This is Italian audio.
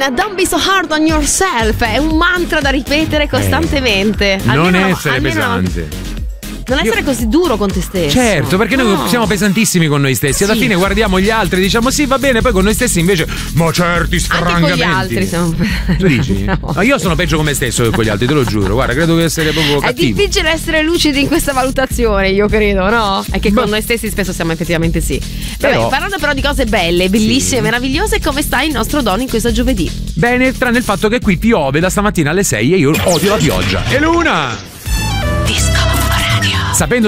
Don't be so hard on yourself. È un mantra da ripetere costantemente. Non essere pesante. Non essere così duro con te stesso. Certo, perché noi siamo pesantissimi con noi stessi. Alla fine guardiamo gli altri, diciamo sì, va bene, poi con noi stessi invece, ma certi sfrangamenti. Anche con gli altri siamo... Tu dici? No. Ma io sono peggio con me stesso che con gli altri, te lo giuro. Guarda, credo di essere proprio cattivo. È difficile essere lucidi in questa valutazione, io credo, no? È che con noi stessi spesso siamo effettivamente sì. Vabbè, parlando però di cose belle, bellissime, meravigliose, come sta il nostro Don in questo giovedì? Bene, tranne il fatto che qui piove da stamattina alle 6 e io odio la pioggia. E Luna! Disco Radio. Sapendo